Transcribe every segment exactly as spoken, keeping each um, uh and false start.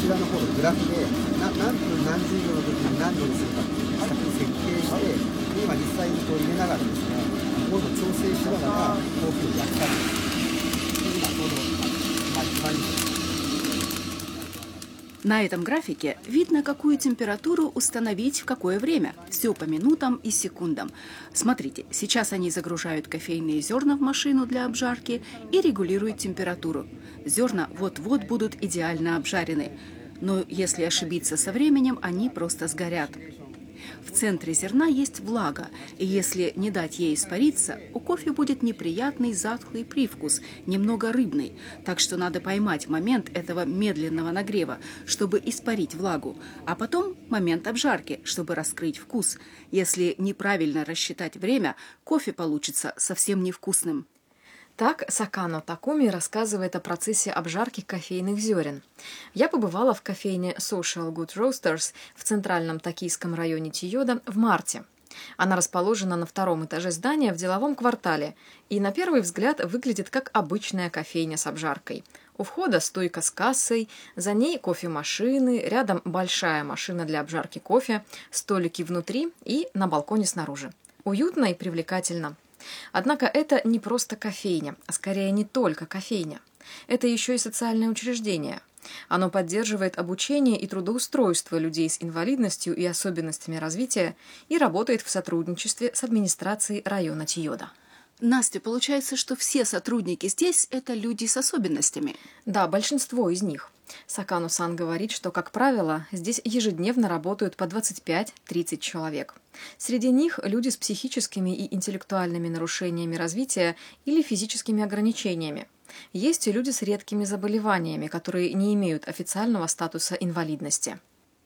ちらの方のグラフでな何分何十秒の時に何度にするかっていう先に設計して、で今実際にこう入れながらですね、温度調整しながらコーヒーを焼きたいんです。で今ちょうど、まあ、一番いいです。 На этом графике видно, какую температуру установить в какое время. Все по минутам и секундам. Смотрите, сейчас они загружают кофейные зерна в машину для обжарки и регулируют температуру. Зерна вот-вот будут идеально обжарены. Но если ошибиться со временем, они просто сгорят. В центре зерна есть влага, и если не дать ей испариться, у кофе будет неприятный затхлый привкус, немного рыбный, так что надо поймать момент этого медленного нагрева, чтобы испарить влагу, а потом момент обжарки, чтобы раскрыть вкус. Если неправильно рассчитать время, кофе получится совсем невкусным. Так Сакано Такуми рассказывает о процессе обжарки кофейных зерен. Я побывала в кофейне Social Good Roasters в центральном токийском районе Тиёда в марте. Она расположена на втором этаже здания в деловом квартале и на первый взгляд выглядит как обычная кофейня с обжаркой. У входа стойка с кассой, за ней кофемашины, рядом большая машина для обжарки кофе, столики внутри и на балконе снаружи. Уютно и привлекательно. Однако это не просто кофейня, а скорее не только кофейня. Это еще и социальное учреждение. Оно поддерживает обучение и трудоустройство людей с инвалидностью и особенностями развития и работает в сотрудничестве с администрацией района Тиёда. Настя, получается, что все сотрудники здесь – это люди с особенностями? Да, большинство из них. Сакано-сан говорит, что, как правило, здесь ежедневно работают по двадцать пять - тридцать человек. Среди них люди с психическими и интеллектуальными нарушениями развития или физическими ограничениями. Есть и люди с редкими заболеваниями, которые не имеют официального статуса инвалидности.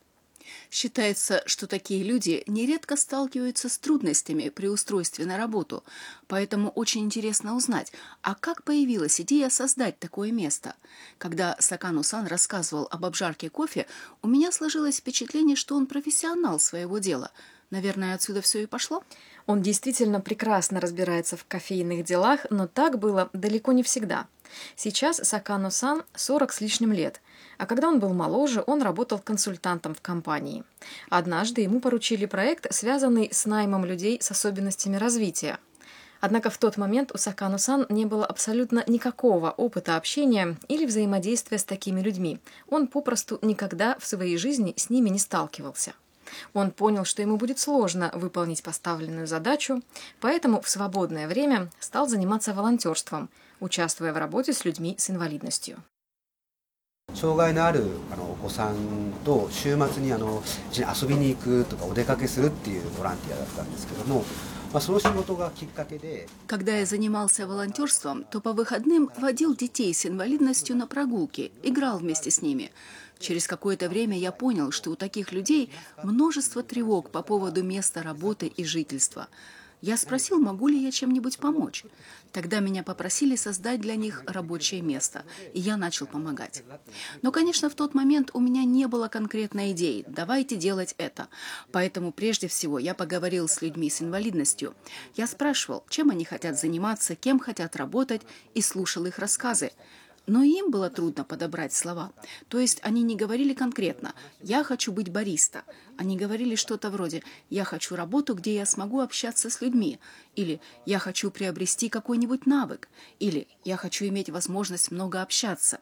Считается, что такие люди нередко сталкиваются с трудностями при устройстве на работу, поэтому очень интересно узнать, а как появилась идея создать такое место? Когда Сакано-сан рассказывал об обжарке кофе, у меня сложилось впечатление, что он профессионал своего дела. Наверное, отсюда все и пошло? Он действительно прекрасно разбирается в кофейных делах, но так было далеко не всегда. Сейчас Сакано-сан сорок с лишним лет, а когда он был моложе, он работал консультантом в компании. Однажды ему поручили проект, связанный с наймом людей с особенностями развития. Однако в тот момент у Сакано-сан не было абсолютно никакого опыта общения или взаимодействия с такими людьми. Он попросту никогда в своей жизни с ними не сталкивался. Он понял, что ему будет сложно выполнить поставленную задачу, поэтому в свободное время стал заниматься волонтерством, участвуя в работе с людьми с инвалидностью. 障害のあるあのお子さんと週末にあの一緒に遊びに行くとかお出かけするっていうボランティアだったんですけども、まあ、その仕事がきっかけで。 Когда я занимался волонтерством, то по выходным водил детей с инвалидностью на прогулки, играл вместе с ними. Через какое-то время я понял, что у таких людей множество тревог по поводу места работы и жительства. Я спросил, могу ли я чем-нибудь помочь. Тогда меня попросили создать для них рабочее место, и я начал помогать. Но, конечно, в тот момент у меня не было конкретной идеи «давайте делать это». Поэтому прежде всего я поговорил с людьми с инвалидностью. Я спрашивал, чем они хотят заниматься, кем хотят работать, и слушал их рассказы. Но им было трудно подобрать слова. То есть они не говорили конкретно «я хочу быть бариста». Они говорили что-то вроде «я хочу работу, где я смогу общаться с людьми», или «я хочу приобрести какой-нибудь навык», или «я хочу иметь возможность много общаться».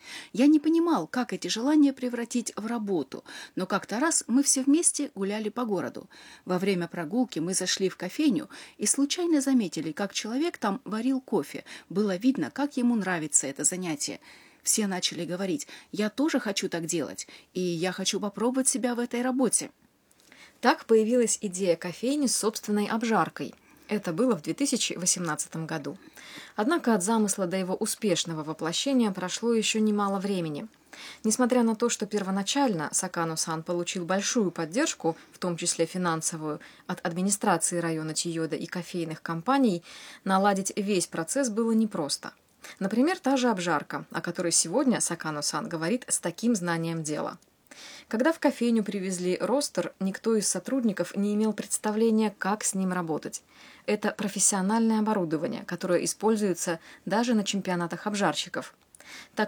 Я не понимал, как эти желания превратить в работу, но как-то раз мы все вместе гуляли по городу. Во время прогулки мы зашли в кофейню и случайно заметили, как человек там варил кофе. Было видно, как ему нравится это занятие. Все начали говорить «я тоже хочу так делать, и я хочу попробовать себя в этой работе». Так появилась идея кофейни с собственной обжаркой. Это было в две тысячи восемнадцатом году. Однако от замысла до его успешного воплощения прошло еще немало времени. Несмотря на то, что первоначально Сакано-сан получил большую поддержку, в том числе финансовую, от администрации района Тиёда и кофейных компаний, наладить весь процесс было непросто. Например, та же обжарка, о которой сегодня Сакано-сан говорит с таким знанием дела. Когда в кофейню привезли ростер, никто из сотрудников не имел представления, как с ним работать. Это профессиональное оборудование, которое используется даже на чемпионатах обжарщиков. Так